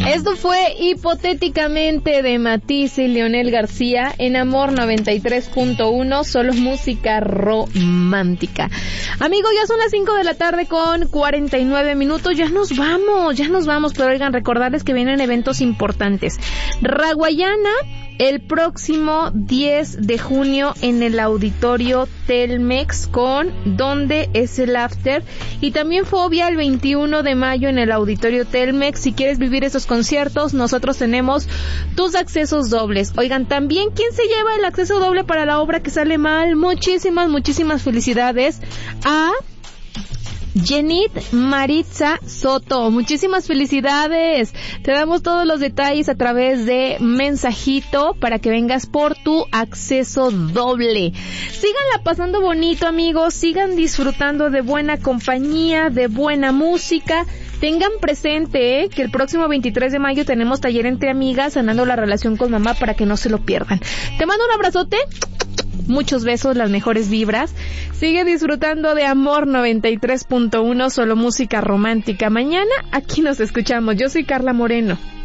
Esto fue Hipotéticamente de Matisse y Leonel García en Amor 93.1, solo música romántica. Amigos, ya son las 5 de la tarde con 49 minutos, ya nos vamos, pero oigan, recordarles que vienen eventos importantes. Raguayana, el próximo 10 de junio en el auditorio Telmex con ¿Dónde es el After? Y también Fobia el 21 de mayo en el auditorio Telmex. Si quieres vivir esos conciertos, nosotros tenemos tus accesos dobles. Oigan, también, ¿quién se lleva el acceso doble para la obra que sale mal? Muchísimas felicidades a Jenit Maritza Soto, muchísimas felicidades. Te damos todos los detalles a través de mensajito para que vengas por tu acceso doble. Síganla pasando bonito, amigos, sigan disfrutando de buena compañía, de buena música. Tengan presente que el próximo 23 de mayo tenemos taller entre amigas, sanando la relación con mamá, para que no se lo pierdan. Te mando un abrazote, muchos besos, las mejores vibras. Sigue disfrutando de Amor 93.1, solo música romántica. Mañana aquí nos escuchamos. Yo soy Carla Moreno.